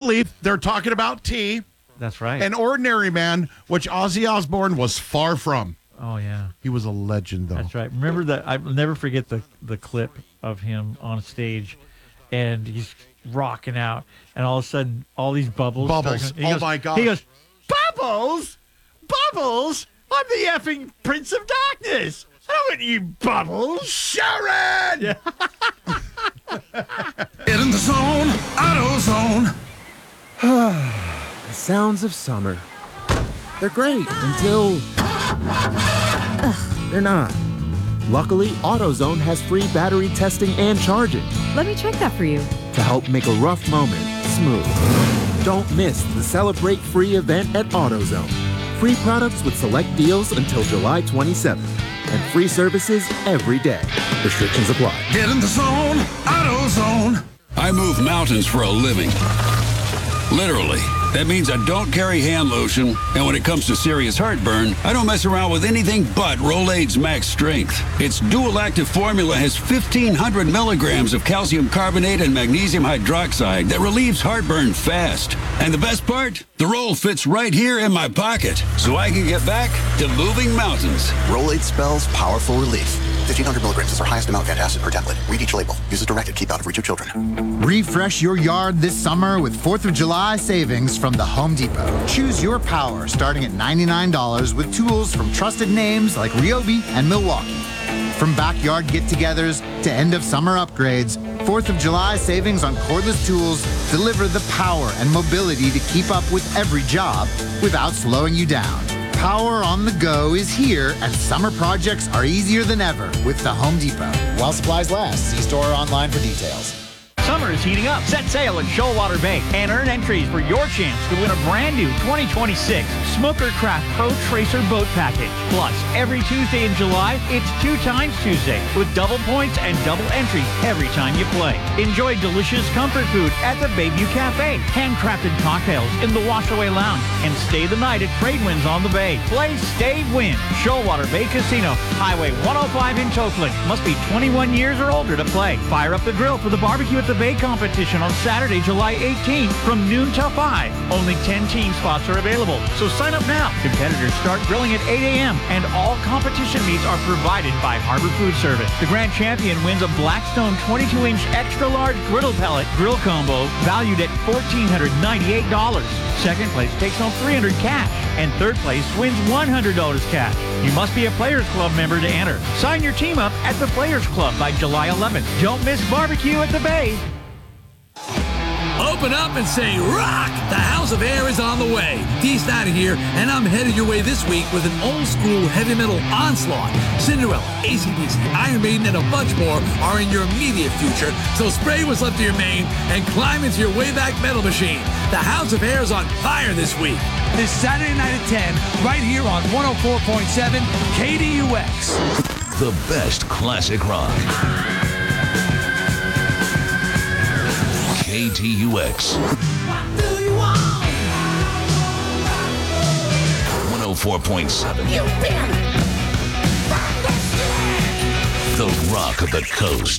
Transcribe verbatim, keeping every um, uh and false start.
believe they're talking about T. That's right. An Ordinary Man, which Ozzy Osbourne was far from. Oh, yeah. He was a legend, though. That's right. Remember that? I'll never forget the, the clip of him on stage, and he's rocking out, and all of a sudden, all these bubbles. Bubbles. Start, Oh, goes, my God. He goes, Bubbles? Bubbles? I'm the effing Prince of Darkness. I don't want you bubbles. Sharon! Yeah. Get in the zone, AutoZone. The sounds of summer. They're great until... Ugh, they're not. Luckily, AutoZone has free battery testing and charging Let me check that for you. to help make a rough moment smooth. Don't miss the Celebrate Free event at AutoZone. Free products with select deals until July twenty-seventh. And free services every day. Restrictions apply. Get in the zone, AutoZone. I move mountains for a living. Literally. That means I don't carry hand lotion, and when it comes to serious heartburn, I don't mess around with anything but Rolaids Max Strength. Its dual-active formula has fifteen hundred milligrams of calcium carbonate and magnesium hydroxide that relieves heartburn fast. And the best part? The roll fits right here in my pocket, so I can get back to moving mountains. Rolaids spells powerful relief. fifteen hundred milligrams is our highest amount of antacid per tablet. Read each label. Use as directed. Keep out of reach of children. Refresh your yard this summer with fourth of July savings from the Home Depot. Choose your power starting at ninety-nine dollars with tools from trusted names like Ryobi and Milwaukee. From backyard get-togethers to end-of-summer upgrades, fourth of July savings on cordless tools deliver the power and mobility to keep up with every job without slowing you down. Power on the go is here, and summer projects are easier than ever with the Home Depot. While supplies last, see store or online for details. Summer is heating up. Set sail in Shoalwater Bay and earn entries for your chance to win a brand new twenty twenty-six Smoker Craft Pro Tracer boat package. Plus, every Tuesday in July, it's two times Tuesday with double points and double entries every time you play. Enjoy delicious comfort food at the Bayview Cafe, handcrafted cocktails in the Washaway Lounge, and stay the night at Trade Winds on the Bay. Play, stay, win. Shoalwater Bay Casino, Highway one oh five in Tokeland. Must be twenty-one years or older to play. Fire up the grill for the barbecue at the Bay competition on Saturday, July eighteenth from noon till five. Only ten team spots are available, so sign up now. Competitors start grilling at eight a.m. and all competition meats are provided by Harbor Food Service. The grand champion wins a Blackstone twenty-two inch extra large griddle pellet grill combo valued at one thousand four hundred ninety-eight dollars. Second place takes home three hundred dollars cash, and third place wins one hundred dollars cash. You must be a Players Club member to enter. Sign your team up at the Players Club by July eleventh. Don't miss barbecue at the Bay. Open up and say rock! The House of Air is on the way. Dee Snider here, and I'm headed your way this week with an old-school heavy metal onslaught. Cinderella, A C D C, Iron Maiden, and a bunch more are in your immediate future, so spray what's left of your mane and climb into your Wayback Metal machine. The House of Air is on fire this week. This Saturday night at ten, right here on one oh four point seven K D U X. The best classic rock. K T U X. one oh four point seven. The rock of the coast.